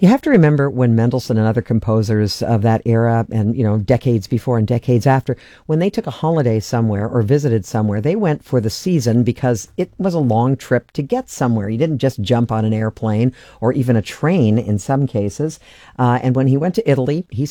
You have to remember when Mendelssohn and other composers of that era and, decades before and decades after, when they took a holiday somewhere or visited somewhere, they went for the season because it was a long trip to get somewhere. You didn't just jump on an airplane or even a train in some cases. And when he went to Italy, he